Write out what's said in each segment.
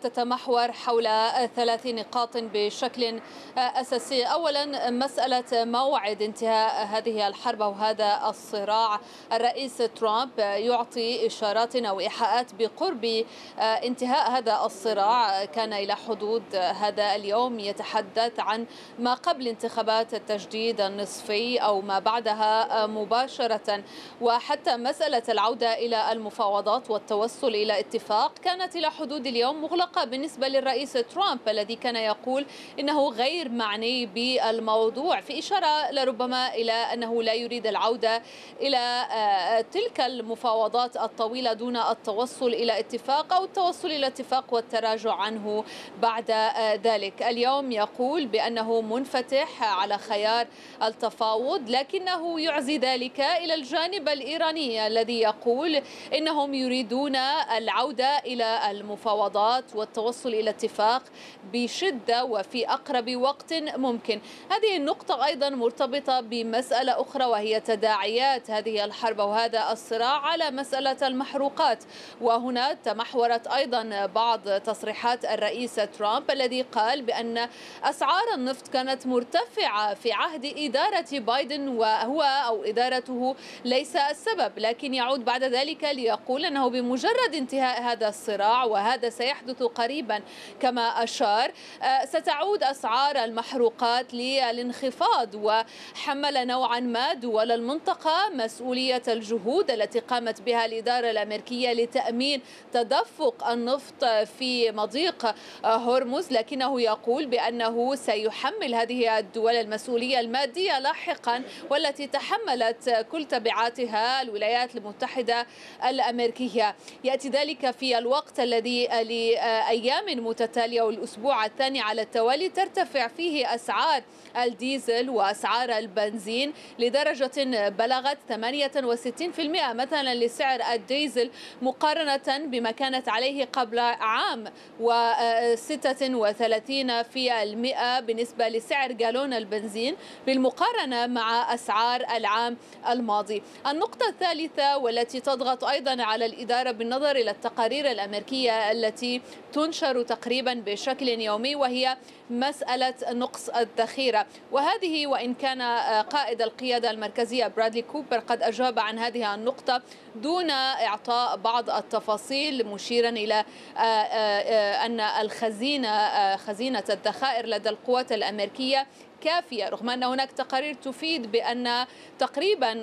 تتمحور حول 3 نقاط بشكل أساسي. أولا، مسألة موعد انتهاء هذه الحرب أو هذا الصراع. الرئيس ترامب يعطي إشارات أو إيحاءات بقرب انتهاء هذا الصراع. كان إلى حدود هذا اليوم يتحدث عن ما قبل انتخابات التجديد النصفي أو ما بعدها مباشرة. وحتى مسألة العودة إلى المفاوضات والتوصل إلى اتفاق كانت إلى حدود اليوم مغلقة بالنسبة للرئيس ترامب الذي كان يقول إنه غير معني بالموضوع، في إشارة لربما إلى أنه لا يريد العودة إلى تلك المفاوضات الطويلة دون التوصل إلى اتفاق أو التوصل إلى اتفاق والتراجع عنه بعد ذلك. اليوم يقول بأنه منفتح على خيار التفاوض، لكنه يعزي ذلك إلى الجانب الإيراني الذي يقول إنهم يريدون العودة إلى المفاوضات والتوصل إلى اتفاق بشدة وفي أقرب وقت ممكن. هذه النقطة أيضا مرتبطة بمسألة أخرى وهي تداعيات هذه الحرب وهذا الصراع على مسألة المحروقات. وهنا تمحورت أيضا بعض تصريحات الرئيس ترامب الذي قال بأن أسعار النفط كانت مرتفعة في عهد إدارة بايدن وهو أو إدارته ليس السبب، لكن يعود بعد ذلك ليقول أنه بمجرد انتهاء هذا الصراع وهذا سيحدث قريبا كما أشار ستعود أسعار المحروقات للانخفاض. وحمل نوعا ما دول المنطقة مسؤولية الجهود التي قامت بها الإدارة الأمريكية لتأمين تدفق النفط في مضيق هرمز، لكنه يقول بأنه سيحمل هذه الدول المسؤولية المادية لاحقا والتي تحملت كل تبعاتها الولايات المتحدة الأمريكية. يأتي ذلك في الوقت الذي لأيام متتالية والأسبوع الثاني على التوالي ترتفع فيه أسعار الديزل وأسعار البنزين لدرجة بلغت 68% مثلا لسعر الديزل مقارنة بما كانت عليه قبل عام، و36% بالنسبة لسعر جالون البنزين بالمقارنة مع أسعار العام الماضي. النقطة الثالثة والتي تضغط أيضا على الإدارة بالنظر إلى التقارير الأمريكية التي تنشر تقريبا بشكل يومي وهي مسألة نقص الذخيرة. وهذه وإن كان قائد القيادة المركزية برادلي كوبر قد أجاب عن هذه النقطة دون إعطاء بعض التفاصيل، مشيرا إلى أن خزينة الذخائر لدى القوات الأمريكية كافية، رغم أن هناك تقارير تفيد بأن تقريبا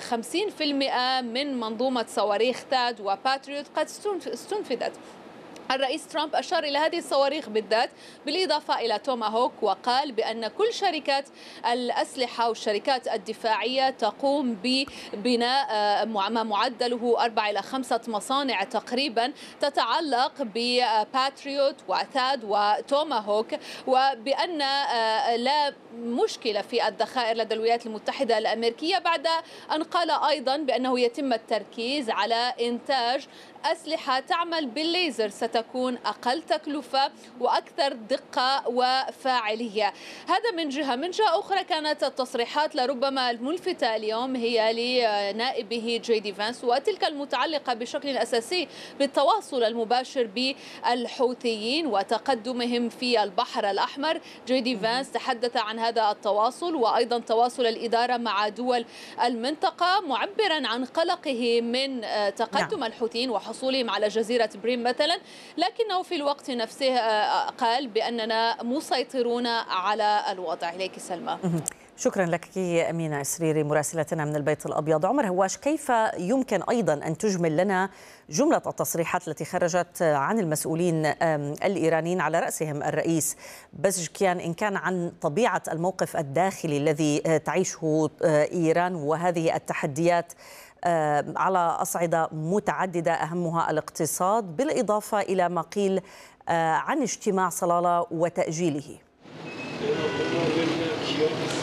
50% من منظومة صواريخ ثاد وباتريوت قد استنفذت. الرئيس ترامب أشار إلى هذه الصواريخ بالذات بالإضافة إلى توماهوك، وقال بأن كل شركات الأسلحة والشركات الدفاعية تقوم ببناء ما معدله 4 إلى 5 مصانع تقريبا تتعلق بباتريوت وثاد وتوماهوك، وبأن لا مشكلة في الذخائر لدى الولايات المتحدة الأمريكية، بعد أن قال أيضا بأنه يتم التركيز على إنتاج أسلحة تعمل بالليزر ستكون أقل تكلفة وأكثر دقة وفاعلية. هذا من جهة. من جهة أخرى كانت التصريحات لربما الملفتة اليوم هي لنائبه جي دي فانس، وتلك المتعلقة بشكل أساسي بالتواصل المباشر بالحوثيين وتقدمهم في البحر الأحمر. جي دي فانس تحدث عن هذا التواصل وأيضا تواصل الإدارة مع دول المنطقة، معبرا عن قلقه من تقدم الحوثيين وحصولهم على جزيرة بريم مثلا، لكنه في الوقت نفسه قال بأننا مسيطرون على الوضع. إليك سلمى. شكرا لك أمينة إسريري مراسلتنا من البيت الأبيض. عمر هواش، كيف يمكن أيضا أن تجمل لنا جملة التصريحات التي خرجت عن المسؤولين الإيرانيين على رأسهم الرئيس بزشكيان، إن كان عن طبيعة الموقف الداخلي الذي تعيشه إيران وهذه التحديات على أصعدة متعددة أهمها الاقتصاد، بالإضافة إلى ما قيل عن اجتماع صلالة وتأجيله؟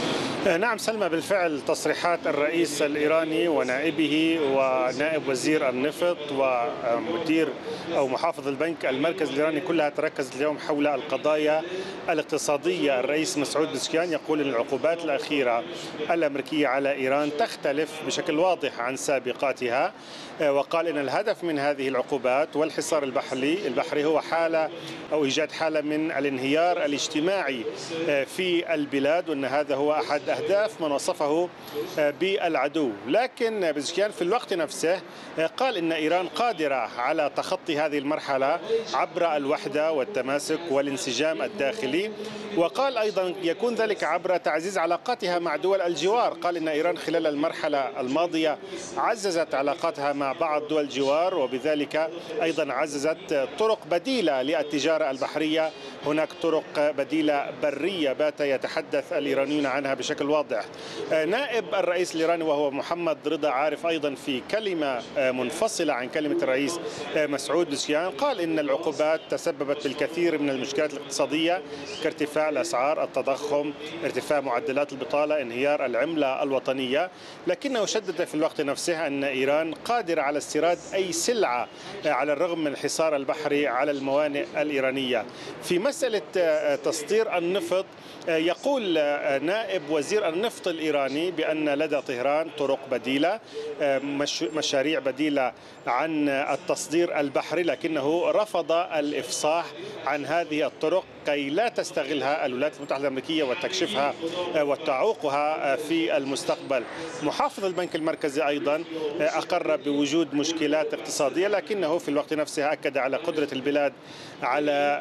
نعم سلمى، بالفعل تصريحات الرئيس الإيراني ونائبه ونائب وزير النفط ومدير أو محافظ البنك المركزي الإيراني كلها تركزت اليوم حول القضايا الاقتصادية. الرئيس مسعود بزشكيان يقول أن العقوبات الأخيرة الأمريكية على إيران تختلف بشكل واضح عن سابقاتها، وقال أن الهدف من هذه العقوبات والحصار البحري هو حالة أو إيجاد حالة من الانهيار الاجتماعي في البلاد، وأن هذا هو أحد أهداف من وصفه بالعدو. لكن بزشكيان في الوقت نفسه قال إن إيران قادرة على تخطي هذه المرحلة عبر الوحدة والتماسك والانسجام الداخلي، وقال أيضا يكون ذلك عبر تعزيز علاقاتها مع دول الجوار. قال إن إيران خلال المرحلة الماضية عززت علاقاتها مع بعض دول الجوار، وبذلك أيضا عززت طرق بديلة للتجارة البحرية. هناك طرق بديلة برية بات يتحدث الإيرانيون عنها بشكل واضح. نائب الرئيس الإيراني وهو محمد رضا عارف أيضا في كلمة منفصلة عن كلمة الرئيس مسعود بزشكيان قال إن العقوبات تسببت بالكثير من المشكلات الاقتصادية كارتفاع الأسعار، التضخم، ارتفاع معدلات البطالة، انهيار العملة الوطنية، لكنه شدد في الوقت نفسه أن إيران قادرة على استيراد أي سلعة على الرغم من الحصار البحري على الموانئ الإيرانية. في مسألة تصدير النفط يقول نائب وزير النفط الإيراني بأن لدى طهران طرق بديلة، مشاريع بديلة عن التصدير البحري، لكنه رفض الإفصاح عن هذه الطرق كي لا تستغلها الولايات المتحدة الأمريكية وتكشفها وتعوقها في المستقبل. محافظ البنك المركزي أيضا أقر بوجود مشكلات اقتصادية، لكنه في الوقت نفسه أكد على قدرة البلاد على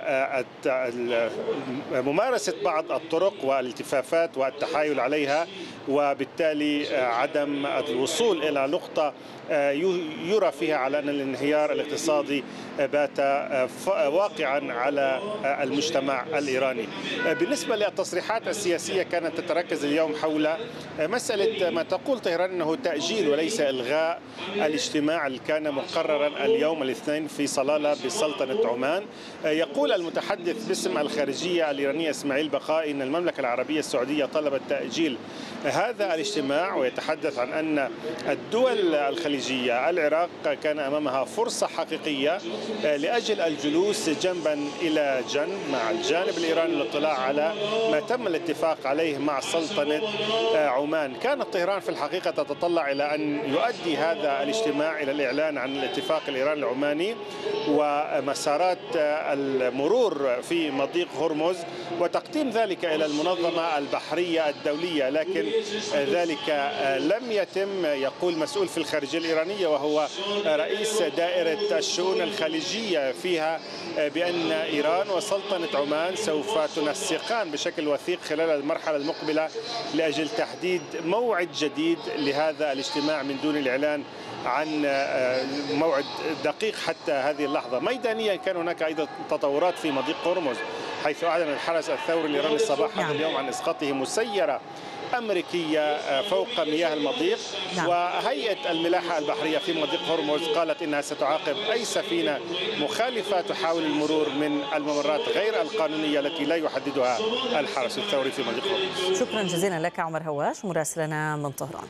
ممارسة بعض الطرق والالتفافات والتحايل عليها، وبالتالي عدم الوصول إلى نقطة يرى فيها على أن الانهيار الاقتصادي بات واقعا على المجتمع الإيراني. بالنسبة للتصريحات السياسية كانت تتركز اليوم حول مسألة ما تقول طهران أنه تأجيل وليس إلغاء الاجتماع اللي كان مقررا اليوم الاثنين في صلالة بسلطنة عمان. يقول المتحدث باسم الخارجية الإيرانية إسماعيل بقائي أن المملكة العربية السعودية طلبت تأجيل هذا الاجتماع، ويتحدث عن أن الدول الخليجية العراق كان أمامها فرصة حقيقية لأجل الجلوس جنبا إلى جنب مع الجانب الإيراني للاطلاع على ما تم الاتفاق عليه مع سلطنة عمان. كانت طهران في الحقيقة تتطلع إلى أن يؤدي هذا الاجتماع إلى الإعلان عن الاتفاق الإيراني العماني ومسارات المرور في مضيق هرمز وتقديم ذلك إلى المنظمة البحرية الدولية، لكن ذلك لم يتم. يقول مسؤول في الخارجية الإيرانية وهو رئيس دائرة الشؤون الخليجية فيها بأن إيران وسلطنة عمان سوف تنسقان بشكل وثيق خلال المرحلة المقبلة لأجل تحديد موعد جديد لهذا الاجتماع من دون الإعلان عن موعد دقيق حتى هذه اللحظة. ميدانيا كان هناك أيضا تطورات في مضيق هرمز، حيث أعلن الحرس الثوري الإيراني صباح هذا اليوم عن إسقاطه مسيرة أمريكية فوق مياه المضيق. وهيئة الملاحة البحرية في مضيق هرمز قالت إنها ستعاقب أي سفينة مخالفة تحاول المرور من الممرات غير القانونية التي لا يحددها الحرس الثوري في مضيق هرمز. شكرا جزيلا لك عمر هواش مراسلنا من طهران.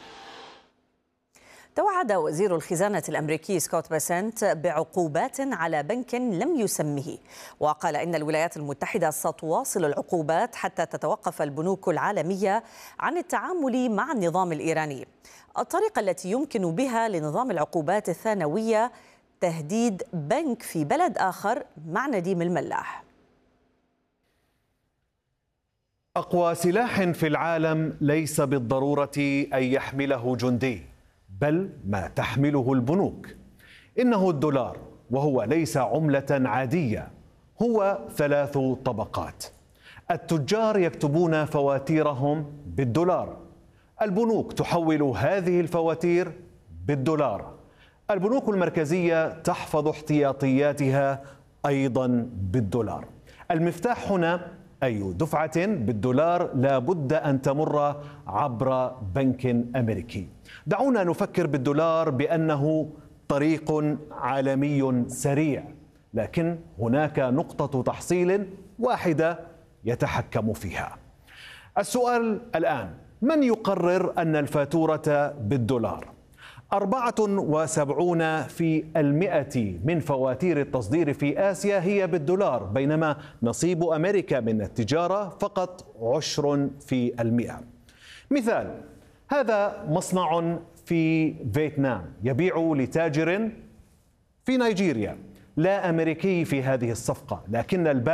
توعد وزير الخزانة الأمريكي سكوت بيسنت بعقوبات على بنك لم يسمه، وقال إن الولايات المتحدة ستواصل العقوبات حتى تتوقف البنوك العالمية عن التعامل مع النظام الإيراني. الطريقة التي يمكن بها لنظام العقوبات الثانوية تهديد بنك في بلد آخر مع نديم الملاح. أقوى سلاح في العالم ليس بالضرورة أن يحمله جندي، بل ما تحمله البنوك. إنه الدولار، وهو ليس عملة عادية، هو 3 طبقات. التجار يكتبون فواتيرهم بالدولار، البنوك تحول هذه الفواتير بالدولار، البنوك المركزية تحفظ احتياطياتها أيضا بالدولار. المفتاح هنا أي دفعة بالدولار لا بد أن تمر عبر بنك أمريكي. دعونا نفكر بالدولار بأنه طريق عالمي سريع، لكن هناك نقطة تحصيل واحدة يتحكم فيها. السؤال الآن، من يقرر أن الفاتورة بالدولار؟ 74% من فواتير التصدير في آسيا هي بالدولار، بينما نصيب أمريكا من التجارة فقط 10%. مثال: هذا مصنع في فيتنام يبيع لتاجر في نيجيريا، لا أمريكي في هذه الصفقة، لكن